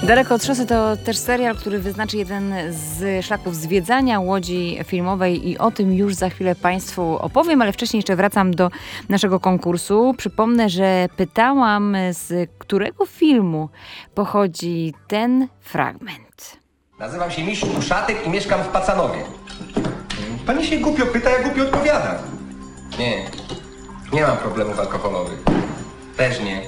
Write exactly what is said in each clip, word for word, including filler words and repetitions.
Daleko od szosy to też serial, który wyznaczy jeden z szlaków zwiedzania łodzi filmowej i o tym już za chwilę Państwu opowiem, ale wcześniej jeszcze wracam do naszego konkursu. Przypomnę, że pytałam, z którego filmu pochodzi ten fragment. Nazywam się Misz Uszatek i mieszkam w Pacanowie. Pani się głupio pyta, ja głupio odpowiadam. Nie, nie mam problemów alkoholowych. Też nie.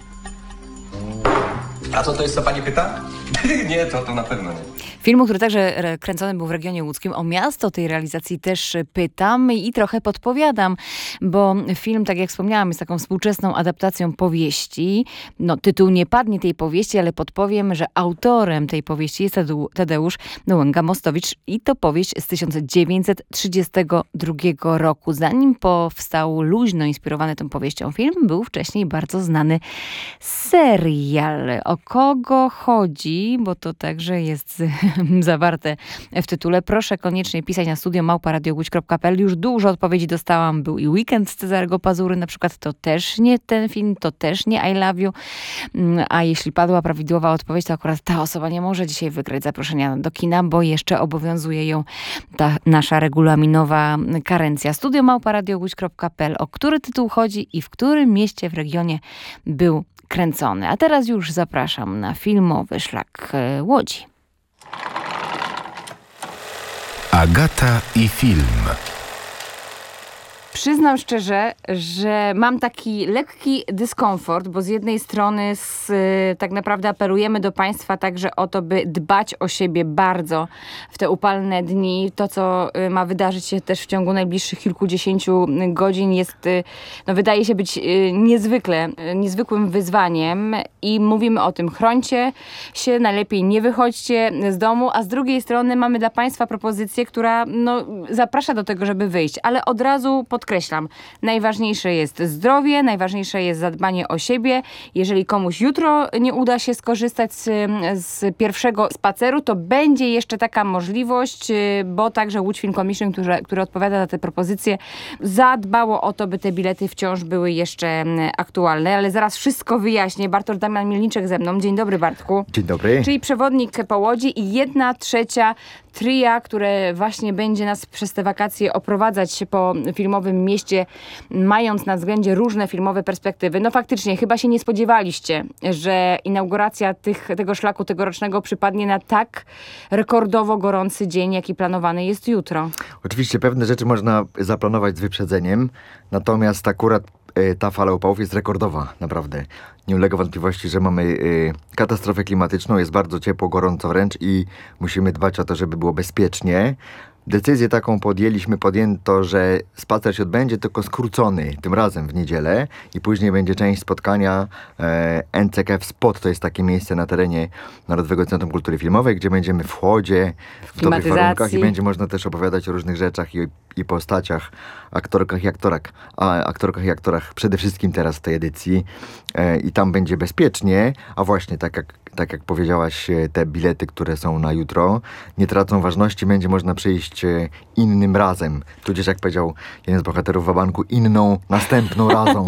A co to jest, co pani pyta? Nie, to, to na pewno nie. Filmu, który także kręcony był w regionie łódzkim. O miasto tej realizacji też pytam i trochę podpowiadam, bo film, tak jak wspomniałam, jest taką współczesną adaptacją powieści. No, tytuł nie padnie tej powieści, ale podpowiem, że autorem tej powieści jest Tadeusz Łęga-Mostowicz i to powieść z tysiąc dziewięćset trzydziestego drugiego roku. Zanim powstał luźno inspirowany tą powieścią film, był wcześniej bardzo znany serial. O kogo chodzi, bo to także jest zawarte w tytule. Proszę koniecznie pisać na studio małpa radio łódź kropka pe el. Już dużo odpowiedzi dostałam. Był i Weekend z Cezarego Pazury, na przykład to też nie ten film, to też nie I Love You. A jeśli padła prawidłowa odpowiedź, to akurat ta osoba nie może dzisiaj wygrać zaproszenia do kina, bo jeszcze obowiązuje ją ta nasza regulaminowa karencja. Studio małpa radio łódź kropka pe el. O który tytuł chodzi i w którym mieście w regionie był kręcony. A teraz już zapraszam na filmowy szlak Łodzi. Agata i film. Przyznam szczerze, że mam taki lekki dyskomfort, bo z jednej strony z, tak naprawdę apelujemy do Państwa także o to, by dbać o siebie bardzo w te upalne dni. To, co ma wydarzyć się też w ciągu najbliższych kilkudziesięciu godzin jest, no wydaje się być niezwykle, niezwykłym wyzwaniem i mówimy o tym, chrońcie się, najlepiej nie wychodźcie z domu, a z drugiej strony mamy dla Państwa propozycję, która no, zaprasza do tego, żeby wyjść, ale od razu pod Podkreślam, najważniejsze jest zdrowie, najważniejsze jest zadbanie o siebie. Jeżeli komuś jutro nie uda się skorzystać z, z pierwszego spaceru, to będzie jeszcze taka możliwość, bo także Łódź Film Commission, który, który odpowiada za te propozycje, zadbało o to, by te bilety wciąż były jeszcze aktualne. Ale zaraz wszystko wyjaśnię. Bartosz Damian Mielniczek ze mną. Dzień dobry, Bartku. Dzień dobry. Czyli przewodnik po Łodzi i jedna trzecia tria, które właśnie będzie nas przez te wakacje oprowadzać po filmowym mieście, mając na względzie różne filmowe perspektywy. No faktycznie, chyba się nie spodziewaliście, że inauguracja tych, tego szlaku tegorocznego przypadnie na tak rekordowo gorący dzień, jaki planowany jest jutro. Oczywiście pewne rzeczy można zaplanować z wyprzedzeniem, natomiast akurat y, ta fala upałów jest rekordowa, naprawdę. Nie ulega wątpliwości, że mamy y, katastrofę klimatyczną, jest bardzo ciepło, gorąco wręcz i musimy dbać o to, żeby było bezpiecznie. Decyzję taką podjęliśmy, podjęto, że spacer się odbędzie, tylko skrócony, tym razem w niedzielę i później będzie część spotkania e, N C K F Spot, to jest takie miejsce na terenie Narodowego Centrum Kultury Filmowej, gdzie będziemy w chłodzie, w dobrych warunkach i będzie można też opowiadać o różnych rzeczach i, i postaciach, aktorkach i aktorach, a aktorkach i aktorach przede wszystkim teraz w tej edycji e, i tam będzie bezpiecznie, a właśnie tak jak, tak jak powiedziałaś, te bilety, które są na jutro, nie tracą ważności, będzie można przyjść innym razem. Tudzież, jak powiedział jeden z bohaterów Wabanku, inną, następną razą.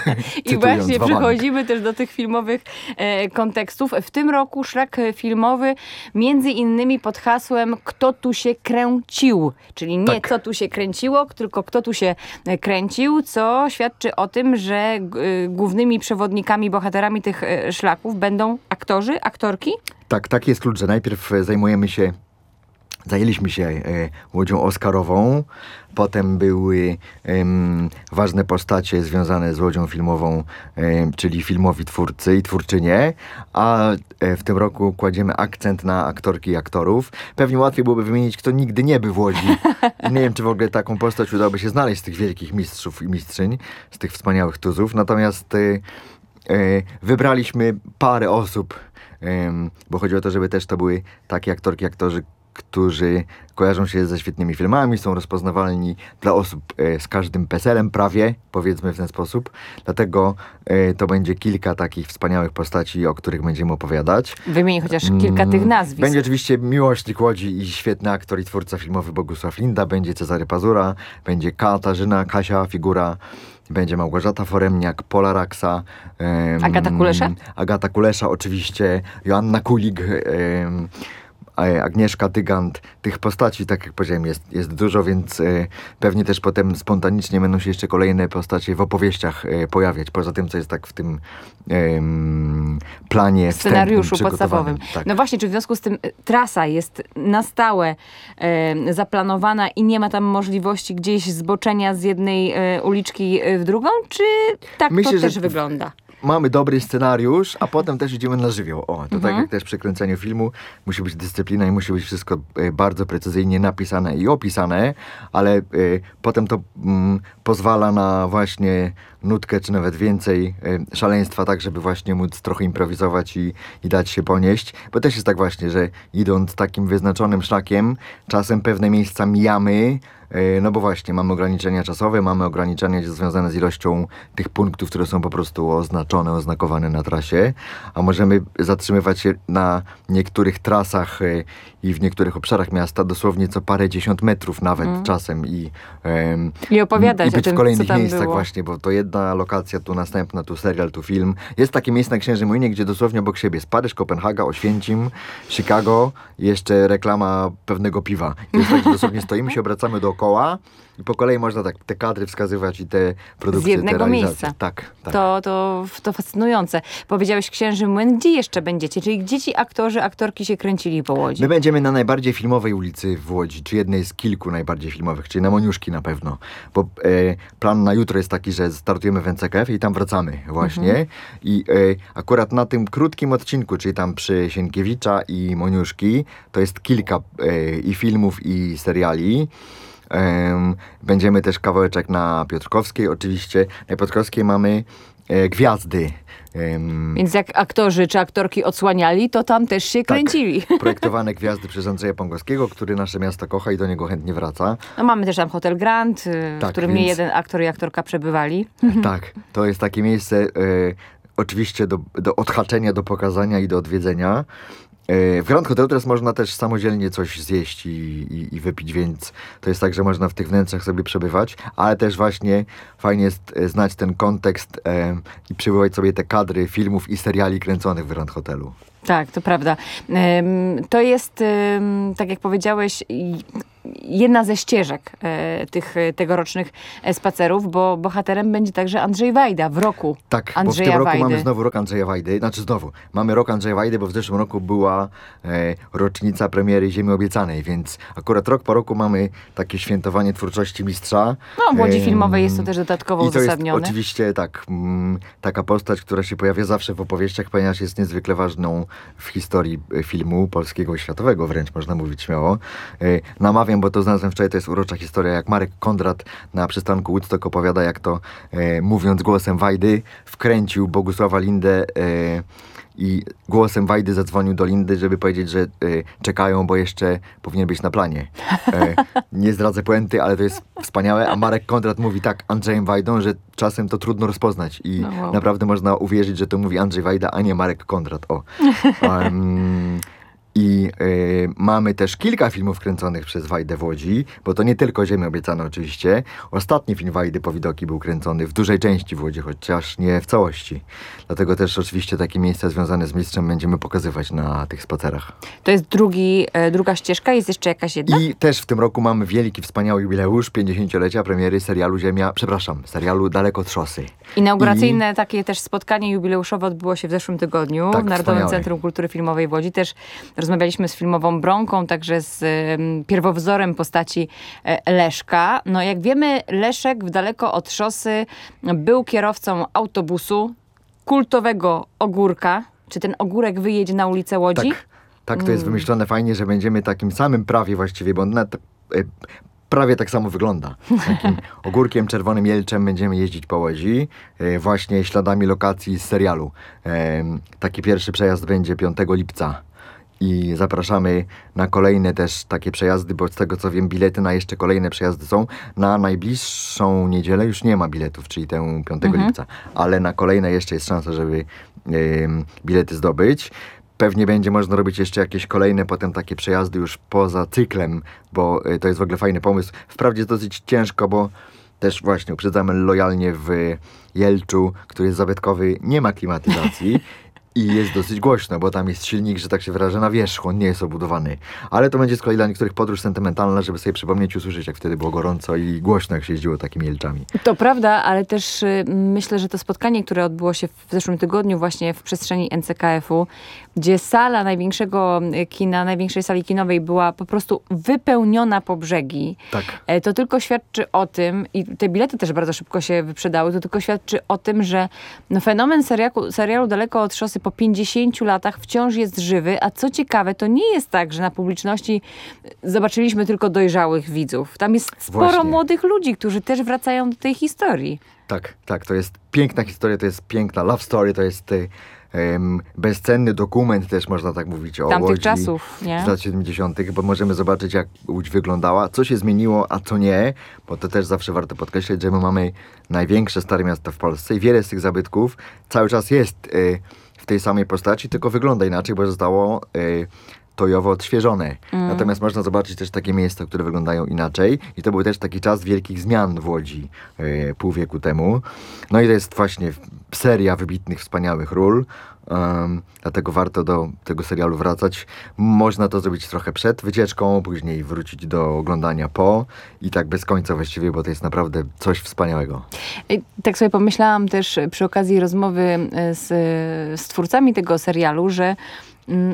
I właśnie przechodzimy też do tych filmowych e, kontekstów. W tym roku szlak filmowy między innymi pod hasłem Kto tu się kręcił? Czyli nie tak. co tu się kręciło, tylko kto tu się kręcił, co świadczy o tym, że g- głównymi przewodnikami, bohaterami tych e, szlaków będą aktorzy, aktorki? Tak, tak jest klucz, że najpierw zajmujemy się Zajęliśmy się e, Łodzią Oscarową, potem były e, ważne postacie związane z Łodzią Filmową, e, czyli filmowi twórcy i twórczynie, a e, w tym roku kładziemy akcent na aktorki i aktorów. Pewnie łatwiej byłoby wymienić, kto nigdy nie był w Łodzi. I nie wiem, czy w ogóle taką postać udałoby się znaleźć z tych wielkich mistrzów i mistrzyń, z tych wspaniałych tuzów. Natomiast e, e, wybraliśmy parę osób, e, bo chodzi o to, żeby też to były takie aktorki, aktorzy, którzy kojarzą się ze świetnymi filmami, są rozpoznawalni dla osób e, z każdym peselem prawie, powiedzmy w ten sposób. Dlatego e, to będzie kilka takich wspaniałych postaci, o których będziemy opowiadać. Wymień chociaż kilka tych nazwisk. Będzie oczywiście miłośnik Łodzi i świetny aktor i twórca filmowy Bogusław Linda, będzie Cezary Pazura, będzie Katarzyna, Kasia, figura będzie Małgorzata Foremniak, Pola Raksa. em, Agata Kulesza? Agata Kulesza oczywiście, Joanna Kulig, em, a- Agnieszka Tygant. Tych postaci, tak jak powiedziałem, jest, jest dużo, więc e, pewnie też potem spontanicznie będą się jeszcze kolejne postacie w opowieściach e, pojawiać. Poza tym, co jest tak w tym em, planie Scenariuszu wstępnym, podstawowym. przygotowanym. Tak. No właśnie, czy w związku z tym y, trasa jest na stałe e, zaplanowana i nie ma tam możliwości gdzieś zboczenia z jednej e, uliczki e, w drugą, czy tak Myślę, to że też w- wygląda? Mamy dobry scenariusz, a potem też idziemy na żywioł. O, to Mhm. tak jak też przy kręceniu filmu, musi być dyscyplina i musi być wszystko e, bardzo precyzyjnie napisane i opisane, ale e, potem to mm, pozwala na właśnie nutkę, czy nawet więcej e, szaleństwa, tak żeby właśnie móc trochę improwizować i, i dać się ponieść. Bo też jest tak właśnie, że idąc takim wyznaczonym szlakiem, czasem pewne miejsca mijamy, e, no bo właśnie mamy ograniczenia czasowe, mamy ograniczenia związane z ilością tych punktów, które są po prostu oznaczone, oznakowane na trasie, a możemy zatrzymywać się na niektórych trasach e, i w niektórych obszarach miasta dosłownie co parę dziesiąt metrów nawet czasem i, em, I opowiadać i o być tym, w kolejnych co tam miejscach było. właśnie, bo to jedna lokacja, tu następna, tu serial, tu film. Jest takie miejsce na Księżym Młynie, gdzie dosłownie obok siebie jest Paryż, Kopenhaga, Oświęcim, Chicago i jeszcze reklama pewnego piwa. I jest tak, że dosłownie stoimy się, obracamy dookoła i po kolei można tak te kadry wskazywać i te produkcje, Z jednego te realizacje. miejsca. Tak, tak. To, to, to fascynujące. Powiedziałeś Księży Młyn, gdzie jeszcze będziecie? Czyli gdzie ci aktorzy, aktorki się kręcili po Łodzi? My będziemy na najbardziej filmowej ulicy w Łodzi, czy jednej z kilku najbardziej filmowych, czyli na Moniuszki na pewno. Bo e, plan na jutro jest taki, że startujemy w N C K F i tam wracamy właśnie. I e, akurat na tym krótkim odcinku, czyli tam przy Sienkiewicza i Moniuszki, to jest kilka e, i filmów, i seriali. Em, będziemy też kawałeczek na Piotrkowskiej oczywiście. Na Piotrkowskiej mamy e, Gwiazdy. Em, Więc jak aktorzy czy aktorki odsłaniali, to tam też się kręcili. projektowane Gwiazdy przez Andrzeja Pongowskiego, który nasze miasto kocha i do niego chętnie wraca. No mamy też tam Hotel Grand, y, w Tak, którym więc- nie jeden aktor i aktorka przebywali. Tak, to jest takie miejsce e, oczywiście do, do odhaczenia, do pokazania i do odwiedzenia. E, w Grand Hotel teraz można też samodzielnie coś zjeść i, i, i wypić, więc to jest tak, że można w tych wnętrzach sobie przebywać, ale też właśnie fajnie jest e, znać ten kontekst e, i przywołać sobie te kadry filmów i seriali kręconych w Grand Hotelu. Tak, to prawda. Ym, To jest, ym, tak jak powiedziałeś, i- jedna ze ścieżek e, tych e, tegorocznych e, spacerów, bo bohaterem będzie także Andrzej Wajda w roku Tak, Andrzeja bo w tym roku Wajdy. mamy znowu rok Andrzeja Wajdy. Znaczy znowu, mamy rok Andrzeja Wajdy, bo w zeszłym roku była e, rocznica premiery Ziemi Obiecanej, więc akurat rok po roku mamy takie świętowanie twórczości mistrza. No, w Łodzi Em, Filmowej jest to też dodatkowo I to jest uzasadnione. oczywiście tak, mm, taka postać, która się pojawia zawsze w opowieściach, ponieważ jest niezwykle ważną w historii e, filmu polskiego i światowego, wręcz można mówić śmiało. E, namawiam, bo to znalazłem wczoraj, to jest urocza historia, jak Marek Kondrat na przystanku Woodstock opowiada, jak to e, mówiąc głosem Wajdy, wkręcił Bogusława Lindę e, i głosem Wajdy zadzwonił do Lindy, żeby powiedzieć, że e, czekają, bo jeszcze powinien być na planie. E, nie zdradzę puenty, ale to jest wspaniałe, a Marek Kondrat mówi tak Andrzejem Wajdą, że czasem to trudno rozpoznać i No wow. naprawdę można uwierzyć, że to mówi Andrzej Wajda, a nie Marek Kondrat. O. Um, I y, mamy też kilka filmów kręconych przez Wajdę w Łodzi, bo to nie tylko Ziemia Obiecana oczywiście. Ostatni film Wajdy Powidoki był kręcony w dużej części w Łodzi, chociaż nie w całości. Dlatego też oczywiście takie miejsca związane z mistrzem będziemy pokazywać na tych spacerach. To jest drugi, e, druga ścieżka, jest jeszcze jakaś jedna? I też w tym roku mamy wielki, wspaniały jubileusz pięćdziesięciolecia premiery serialu Ziemia, przepraszam, serialu Daleko od szosy. Inauguracyjne takie też spotkanie jubileuszowe odbyło się w zeszłym tygodniu Tak, w Narodowym wspaniałe. Centrum Kultury Filmowej w Łodzi. Też rozmawialiśmy z filmową Bronką, także z um, pierwowzorem postaci e, Leszka. No jak wiemy, Leszek w Daleko od szosy był kierowcą autobusu, kultowego ogórka. Czy ten ogórek wyjedzie na ulicę Łodzi? Tak, tak to jest wymyślone fajnie, że będziemy takim samym prawie właściwie, bo on na, e, prawie tak samo wygląda. Takim ogórkiem, czerwonym jelczem będziemy jeździć po Łodzi, e, właśnie śladami lokacji z serialu. E, taki pierwszy przejazd będzie piątego lipca. I zapraszamy na kolejne też takie przejazdy, bo z tego co wiem, bilety na jeszcze kolejne przejazdy są. Na najbliższą niedzielę już nie ma biletów, czyli tę piątego lipca, ale na kolejne jeszcze jest szansa, żeby ym, bilety zdobyć. Pewnie będzie można robić jeszcze jakieś kolejne potem takie przejazdy już poza cyklem, bo y, to jest w ogóle fajny pomysł. Wprawdzie jest dosyć ciężko, bo Też właśnie uprzedzamy lojalnie w Jelczu, który jest zabytkowy, nie ma klimatyzacji. I jest dosyć głośno, bo tam jest silnik, że tak się wyrażę, na wierzchu, on nie jest obudowany. Ale to będzie z kolei dla niektórych podróż sentymentalna, żeby sobie przypomnieć, usłyszeć, jak wtedy było gorąco i głośno, jak się jeździło takimi Jelczami. To prawda, ale też y, myślę, że to spotkanie, które odbyło się w zeszłym tygodniu właśnie w przestrzeni N C K F u, gdzie sala największego kina, największej sali kinowej była po prostu wypełniona po brzegi. Tak. E, To tylko świadczy o tym, i te bilety też bardzo szybko się wyprzedały, to tylko świadczy o tym, że no, fenomen serialu, serialu Daleko od szosy po pięćdziesięciu latach wciąż jest żywy, a co ciekawe, to nie jest tak, że na publiczności zobaczyliśmy tylko dojrzałych widzów. Tam jest sporo Właśnie. młodych ludzi, którzy też wracają do tej historii. Tak, tak, to jest piękna historia, to jest piękna love story, to jest y, em, bezcenny dokument, też można tak mówić o Tamtych Łodzi czasów, nie? z lat siedemdziesiątych, bo możemy zobaczyć, jak Łódź wyglądała, co się zmieniło, a co nie, bo to też zawsze warto podkreślać, że my mamy największe stare miasta w Polsce i wiele z tych zabytków cały czas jest y, w tej samej postaci, tylko wygląda inaczej, bo zostało y, tojowo odświeżone. Mm. Natomiast można zobaczyć też takie miejsca, które wyglądają inaczej i to był też taki czas wielkich zmian w Łodzi y, pół wieku temu. No i to jest właśnie seria wybitnych, wspaniałych ról. Um, dlatego warto do tego serialu wracać. Można to zrobić trochę przed wycieczką, później wrócić do oglądania po i tak bez końca właściwie, bo to jest naprawdę coś wspaniałego. I tak sobie pomyślałam też przy okazji rozmowy z, z twórcami tego serialu, że mm,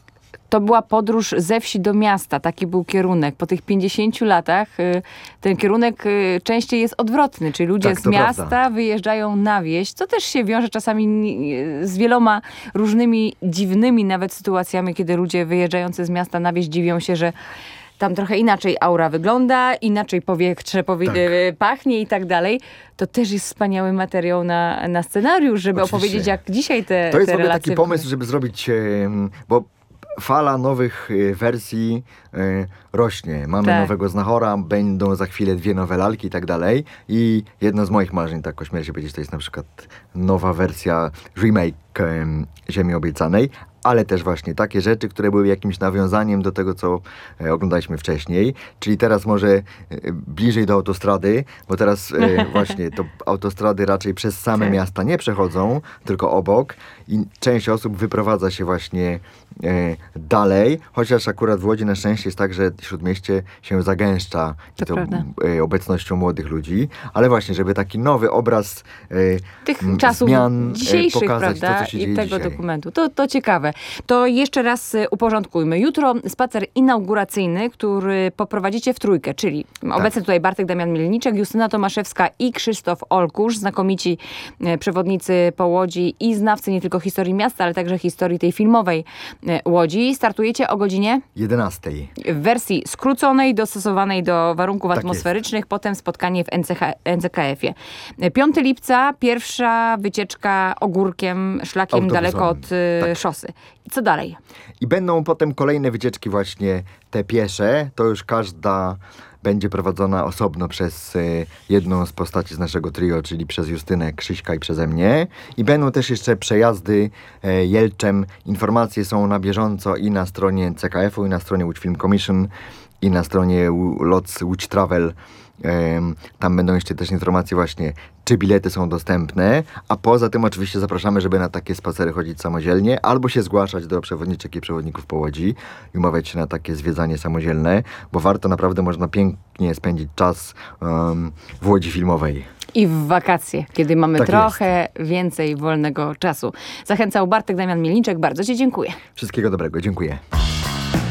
to była podróż ze wsi do miasta. Taki był kierunek. Po tych pięćdziesięciu latach y, ten kierunek y, częściej jest odwrotny, czyli ludzie Tak, z to miasta prawda. wyjeżdżają na wieś, co też się wiąże czasami y, z wieloma różnymi dziwnymi nawet sytuacjami, kiedy ludzie wyjeżdżający z miasta na wieś dziwią się, że tam trochę inaczej aura wygląda, inaczej powietrze powi- Tak. y, pachnie i tak dalej. To też jest wspaniały materiał na, na scenariusz, żeby Oczywiście. opowiedzieć, jak dzisiaj te, To jest te w ogóle relacje... taki pomysł, żeby zrobić, em, bo fala nowych y, wersji y, rośnie. Mamy Tak. nowego Znachora, będą za chwilę dwie nowe lalki i tak dalej. I jedno z moich marzeń, tak o śmierci powiedzieć, to jest na przykład nowa wersja, remake em, Ziemi Obiecanej, ale też właśnie takie rzeczy, które były jakimś nawiązaniem do tego, co e, oglądaliśmy wcześniej. Czyli teraz może e, bliżej do autostrady, bo teraz e, właśnie to autostrady raczej przez same Tak. miasta nie przechodzą, tylko obok i część osób wyprowadza się właśnie e, dalej, chociaż akurat w Łodzi na szczęście jest tak, że śródmieście się zagęszcza To i to prawda. e, obecnością młodych ludzi, ale właśnie, żeby taki nowy obraz e, tych m, czasów zmian e, dzisiejszych, pokazać, prawda, to, co się i dzieje tego dzisiaj. dokumentu. To, to ciekawe. To jeszcze raz y, uporządkujmy. Jutro spacer inauguracyjny, który poprowadzicie w trójkę, czyli Tak. obecny tutaj Bartek Damian Mielniczek, Justyna Tomaszewska i Krzysztof Olkusz, znakomici e, przewodnicy po Łodzi i znawcy nie tylko historii miasta, ale także historii tej filmowej e, Łodzi. Startujecie o godzinie jedenastej. w wersji skróconej, dostosowanej do warunków Tak atmosferycznych, potem spotkanie w N C H, N C K F ie. piątego lipca pierwsza wycieczka ogórkiem, szlakiem Autobusowym. daleko od y, Tak. szosy. I co dalej? I będą potem kolejne wycieczki właśnie te piesze. To już każda będzie prowadzona osobno przez y, jedną z postaci z naszego trio, czyli przez Justynę, Krzyśka i przeze mnie. I będą też jeszcze przejazdy e, Jelczem. Informacje są na bieżąco i na stronie N C K F u, i na stronie Łódź Film Commission, i na stronie Ł- Lots Łódź Travel. Em, Tam będą jeszcze też informacje właśnie, czy bilety są dostępne, a poza tym oczywiście zapraszamy, żeby na takie spacery chodzić samodzielnie, albo się zgłaszać do przewodniczek i przewodników po Łodzi i umawiać się na takie zwiedzanie samodzielne, bo warto, naprawdę można pięknie spędzić czas em, w Łodzi filmowej. I w wakacje, kiedy mamy Tak trochę więcej wolnego czasu. Zachęcał Bartek Damian Mielniczek. Bardzo ci dziękuję. Wszystkiego dobrego, dziękuję.